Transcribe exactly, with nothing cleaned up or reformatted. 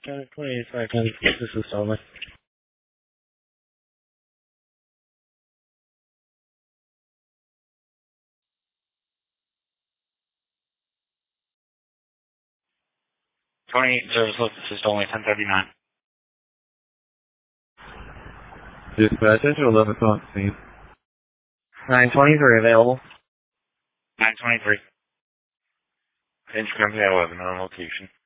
twenty-eight seconds. This is Sullivan. twenty-eight service look, this is only ten thirty-nine. Dispatch, enter eleven on scene. nine twenty-three available. nine twenty-three. Inch company eleven on location.